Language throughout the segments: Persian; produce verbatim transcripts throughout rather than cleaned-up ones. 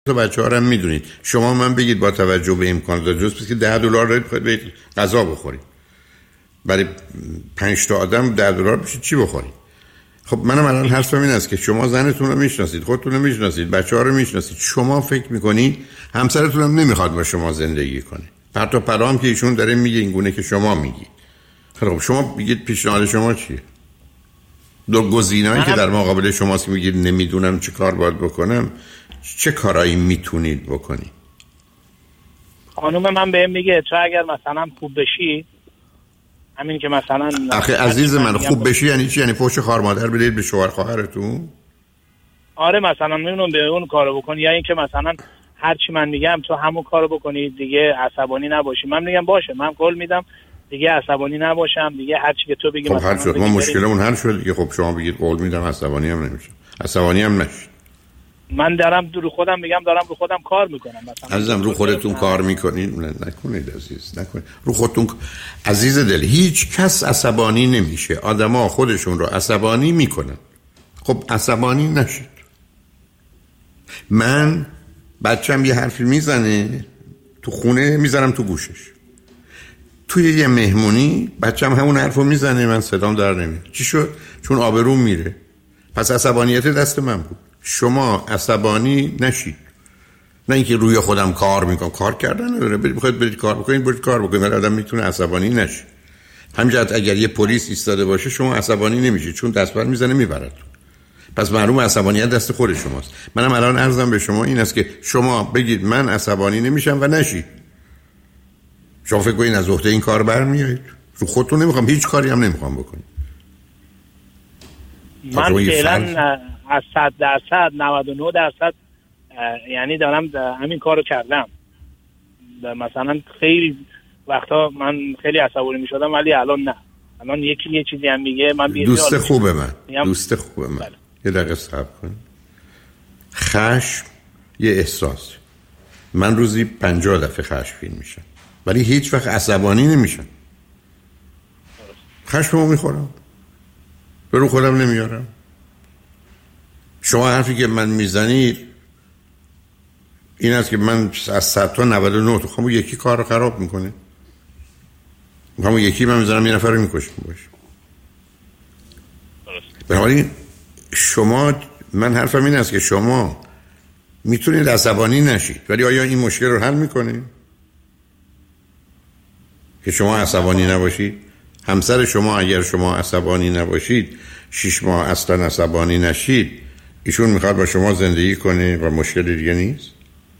تو بچه‌ها رو هم میدونید. شما من بگید با توجه به امکانات جز که ده دلار دارید خواهید برید غذا بخورید، برای پنج تا آدم ده دلار میشه چی بخورید؟ خب منم الان حرفم این است که شما زنتون رو میشناسید، خودتون رو میشناسید، بچه‌ها رو میشناسید، شما فکر میکنید همسرتون هم نمیخواد با شما زندگی کنه. حتی پرام که ایشون داره میگه این گونه که شما میگید. خب شما بگید پیشنهاد شما چیه؟ دو گزینه‌ای که در مقابل شماست که میگید نمیدونم چه کار باید بکنم، چه کارایی میتونید بکنید؟ خانم من بهم میگه تو اگر مثلا خوب بشی، همین که مثلا آخه عزیز من خوب بشی یعنی چی؟ یعنی پشت خواهر مادر بدید به شوهر خواهرتون؟ آره مثلا میونم به اون کارو بکنی، یا اینکه مثلا هر چی من میگم تو همون کارو بکنی دیگه عصبانی نباشی. من میگم باشه، من قول میدم دیگه عصبانی نباشم دیگه، هر چی که تو بگی خب مثلا حل شد. ما مشکلمون حل شد دیگه. خب شما بگید قول میدم عصبانی هم نمیشم، عصبانی هم نشید. من دارم رو خودم میگم دارم رو خودم کار میکنم. مثلا عزیزم رو خودتون کار میکنید؟ نه نکنید عزیز، نکنید رو خودتون. عزیز دل هیچ کس عصبانی نمیشه، آدما خودشون رو عصبانی میکنن. خب عصبانی نشید. من بچه‌م یه حرفی میزنه تو خونه میذارم تو گوشش، توی یه مهمونی بچه‌م همون حرفو میزنه من صدام در نمیاد. چی شد؟ چون آبروم میره. پس عصبانیت دست من بود. شما عصبانی نشید. نه اینکه روی خودم کار میکنم، کار کردن نداره. برید بخواید برید کار بکنید، برید کار بکنید. ولی آدم میتونه عصبانی نشه. همینجوری اگر یه پلیس ایستاده باشه شما عصبانی نمیشید، چون دستبر میزنه میبرد. پس معلومه عصبانیت دست خود شماست. منم الان عرضم به شما این است که شما بگید من عصبانی نمیشم و نشید. شما فکر کنید از عهده این کار برمیایید؟ رو خودتون نمیخوام، هیچ کاری هم نمیخوام بکنید. من فعلا از صد درصد نود و نه درصد یعنی دارم همین کارو کردم. مثلا خیلی وقتا من خیلی عصبانی میشدم ولی الان نه. الان یکی یه چیزی هم میگه من بی‌خیال دوست خوبه من میگم. دوست خوبه من بله. یه دقیقه صبر کن. خشم یه احساس. من روزی پنجاه دفعه خشمگین میشم ولی هیچ وقت عصبانی نمیشم. خشممو میخورم، به رو خودم نمیارم. شما حرفی که من میزنید این است که من از صد تا نود و نه تو خواهم یکی کار رو خراب میکنه. همون یکی من میزنم یه نفر رو میکشم باشه. بنابراین شما، من حرفم این است که شما میتونید عصبانی نشید ولی آیا این مشکل رو حل میکنه که شما عصبانی نباشید؟ همسر شما اگر شما عصبانی نباشید، شش ماه اصلا عصبانی نشید، ایشون میخواد با شما زندگی کنه و مشکل دیگه نیست؟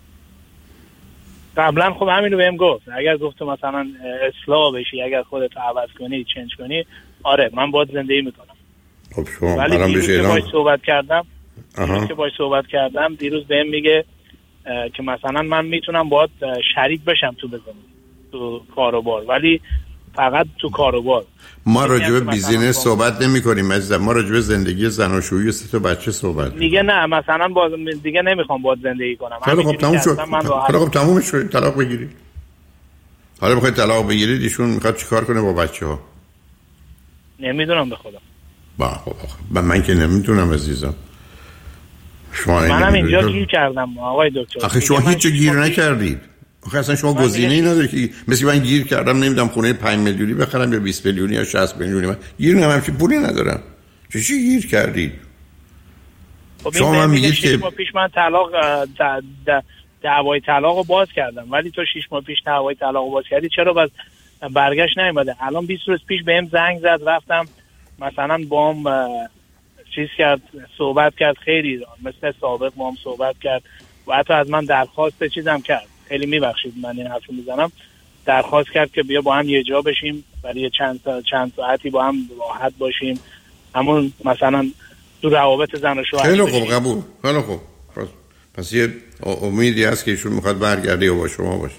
قبلا خب همین رو بهم گفت، اگر گفت مثلا اصلاح بشی، اگر خودت عوض کنی، چنج کنی، آره من باید زندگی میکنم. خب شما ولی دیروز که باید صحبت کردم دیروز که باید صحبت کردم دیروز بهم میگه که مثلا من میتونم باید شریک بشم تو بزنم تو کاروبار، ولی فقط تو کاروبار. ما راجع به بیزینس صحبت نمی کنیم عزیزم، ما راجع به زندگی زناشویی و سه تا بچه صحبت دیگه نه مثلا باز دیگه نمیخوام باید زندگی کنم. خیلی خب تموم شد. خیلی خب تموم شد. طلاق بگیرید. حالا میخواید طلاق بگیرید، ایشون میخواد چیکار کنه با بچه‌ها؟ نمیدونم به خدا. با خب با من که نمیدونم عزیزم. شما منم اینجا گیر کردم آقای دکتر. آخه شما هیچ گیر نکردید. آخه اصلا شما گزینه‌ای نداری که مثل من گیر کردم نمیدونم خونه پنج میلیونی بخرم یا بیست میلیونی یا شصت میلیونی. من گیر نمیدم که پولی ندارم. چه چی گیر کردید؟ خب شما من میگید که شش ماه پیش من طلاق دعوای طلاقو باز کردم، ولی تو شش ماه پیش دعوای طلاقو باز کردی، چرا باز برگشت نیومده؟ الان بیست روز پیش بهم زنگ زد، رفتم مثلا بام چیز کرد، صحبت کرد، خیلی مثل سابق بام صحبت کرد و حتی از من درخواست چیزم کرد. خیلی میبخشید من این حرفو میزنم. درخواست کرد که بیا با هم یه جا بشیم، برای چند چند ساعتی با هم راحت باشیم، همون مثلا تو روابط زن و شوهر. خیلی خوب، قبول. خیلی خوب. پس, پس یه امیدی هست که ایشون میخواد برگرده و با شما باشه.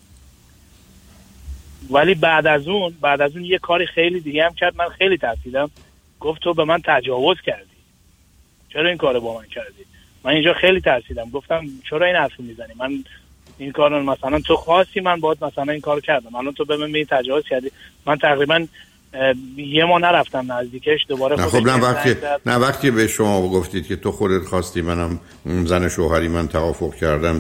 ولی بعد از اون بعد از اون یه کاری خیلی دیگه هم کرد، من خیلی ترسیدم. گفت تو به من تجاوز کردی، چرا این کارو با من کردی؟ من اینجا خیلی ترسیدم، گفتم چرا این حرفو میزنی؟ من این کارو مثلا تو خواستی، من باید مثلا این کارو کردم، الان تو به من می تجاوز کردی. من تقریبا یه ما نرفتم نزدیکش دوباره. نه خب نه وقتی نه وقتی به شما گفتید که تو خودت خواستی منم زن شوهری من توافق کردم